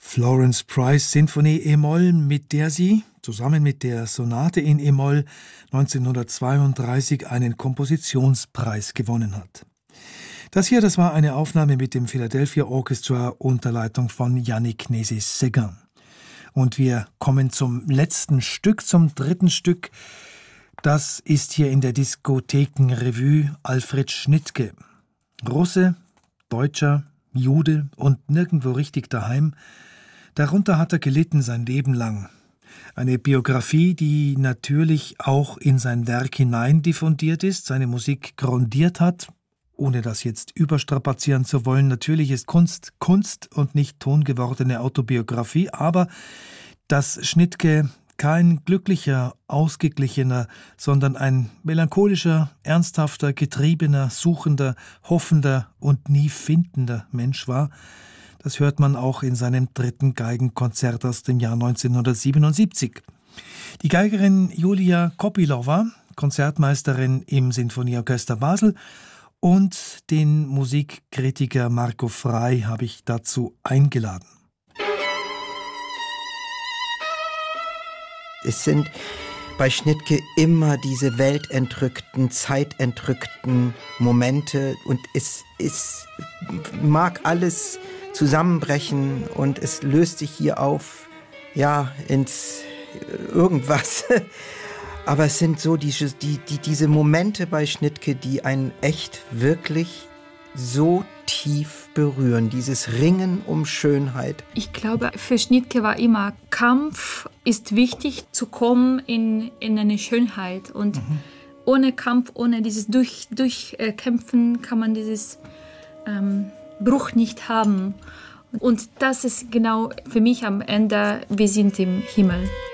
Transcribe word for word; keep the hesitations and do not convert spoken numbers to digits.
Florence Price Sinfonie e-Moll, mit der sie zusammen mit der Sonate in e-Moll neunzehnhundertzweiunddreißig einen Kompositionspreis gewonnen hat. Das hier, das war eine Aufnahme mit dem Philadelphia Orchestra unter Leitung von Yannick Nézet-Séguin. Und wir kommen zum letzten Stück, zum dritten Stück. Das ist hier in der Diskothekenrevue Alfred Schnittke. Russe, Deutscher, Jude und nirgendwo richtig daheim. Darunter hat er gelitten sein Leben lang. Eine Biografie, die natürlich auch in sein Werk hinein diffundiert ist, seine Musik grundiert hat, ohne das jetzt überstrapazieren zu wollen. Natürlich ist Kunst Kunst und nicht tongewordene Autobiografie, aber dass Schnittke kein glücklicher, ausgeglichener, sondern ein melancholischer, ernsthafter, getriebener, suchender, hoffender und nie findender Mensch war, das hört man auch in seinem dritten Geigenkonzert aus dem Jahr neunzehnhundertsiebenundsiebzig. Die Geigerin Julia Kopylova, Konzertmeisterin im Sinfonieorchester Basel, und den Musikkritiker Marco Frey habe ich dazu eingeladen. Es sind bei Schnittke immer diese weltentrückten, zeitentrückten Momente und es, es mag alles zusammenbrechen und es löst sich hier auf, ja, ins irgendwas. Aber es sind so diese, die, die, diese Momente bei Schnittke, die einen echt wirklich so tief berühren, dieses Ringen um Schönheit. Ich glaube, für Schnittke war immer Kampf ist wichtig, zu kommen in, in eine Schönheit. Und mhm. ohne Kampf, ohne dieses Durch, Durchkämpfen kann man dieses ähm, Bruch nicht haben. Und das ist genau für mich am Ende, wir sind im Himmel.